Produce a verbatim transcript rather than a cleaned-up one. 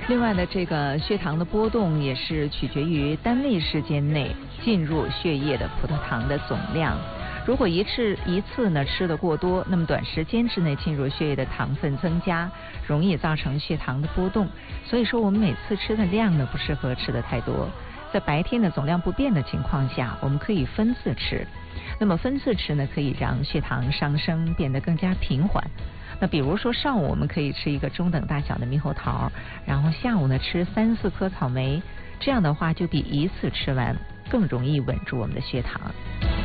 另外呢，这个血糖的波动也是取决于单位时间内进入血液的葡萄糖的总量。如果一次一次呢吃得过多，那么短时间之内进入血液的糖分增加，容易造成血糖的波动。所以说我们每次吃的量呢不适合吃得太多。在白天的总量不变的情况下，我们可以分次吃。那么分次吃呢，可以让血糖上升变得更加平缓。那比如说上午我们可以吃一个中等大小的猕猴桃，然后下午呢吃三四颗草莓，这样的话就比一次吃完更容易稳住我们的血糖。